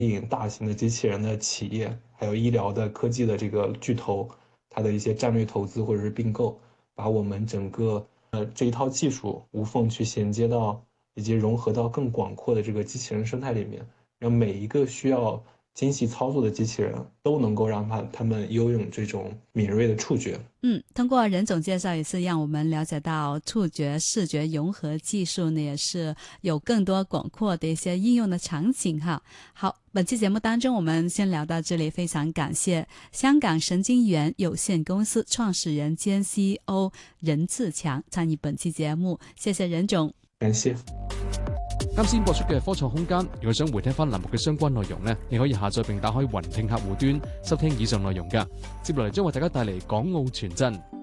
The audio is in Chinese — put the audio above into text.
引大型的机器人的企业，还有医疗的科技的这个巨头，它的一些战略投资或者是并购，把我们整个这一套技术无缝去衔接到以及融合到更广阔的这个机器人生态里面，让每一个需要精细操作的机器人都能够让他们拥有这种敏锐的触觉。 通过任总介绍也是让我们了解到触觉视觉融合技术呢，也是有更多广阔的一些应用的场景哈。好，本期节目当中我们先聊到这里，非常感謝香港神經元有限公司創始人兼 CEO 任志強參與本期節目，謝謝任總。 感謝。 啱先播出嘅科創空間，如果想回聽翻欄目嘅相關內容呢，你可以下載並打開雲聽客戶端收聽以上內容㗎。接落嚟將為大家帶嚟港澳傳真。